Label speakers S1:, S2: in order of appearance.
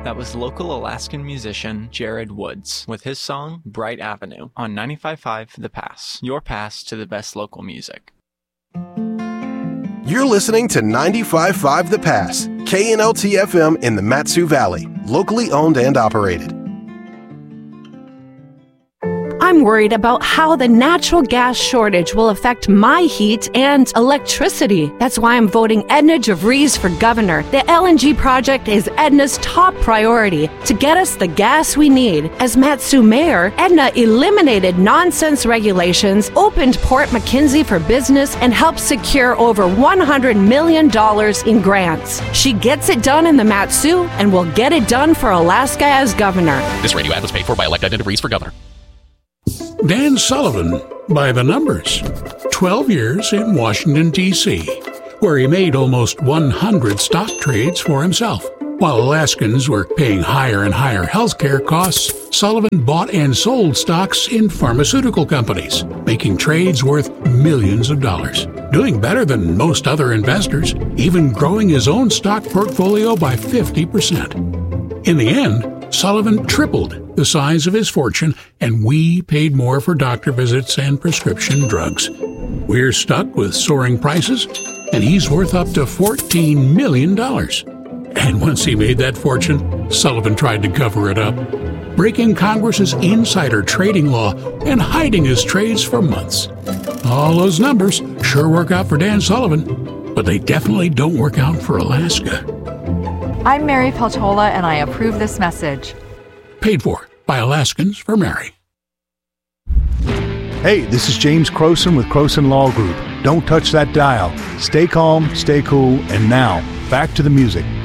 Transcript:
S1: That was local Alaskan musician Jared Woods with his song Bright Avenue on 95.5 The Pass, your pass to the best local music.
S2: You're listening to 95.5 The Pass, KNLT-FM in the Mat-Su Valley, locally owned and operated.
S3: I'm worried about how the natural gas shortage will affect my heat and electricity. That's why I'm voting Edna JeVries for governor. The LNG project is Edna's top priority to get us the gas we need. As Mat-Su mayor, Edna eliminated nonsense regulations, opened Port McKenzie for business, and helped secure over $100 million in grants. She gets it done in the Mat-Su and will get it done for Alaska as governor.
S4: This radio ad was paid for by Elect Edna DeVries for governor.
S5: Dan Sullivan, by the numbers. 12 years in Washington, D.C., where he made almost 100 stock trades for himself. While Alaskans were paying higher and higher healthcare costs, Sullivan bought and sold stocks in pharmaceutical companies, making trades worth millions of dollars. Doing better than most other investors, even growing his own stock portfolio by 50%. In the end, Sullivan tripled the size of his fortune, and we paid more for doctor visits and prescription drugs. We're stuck with soaring prices, and he's worth up to $14 million. And once he made that fortune, Sullivan tried to cover it up, breaking Congress's insider trading law and hiding his trades for months. All those numbers sure work out for Dan Sullivan, but they definitely don't work out for Alaska.
S6: I'm Mary Peltola, and I approve this message.
S5: Paid for by Alaskans for Mary.
S7: Hey, this is James Croson with Croson Law Group. Don't touch that dial. Stay calm, stay cool, and now, back to the music.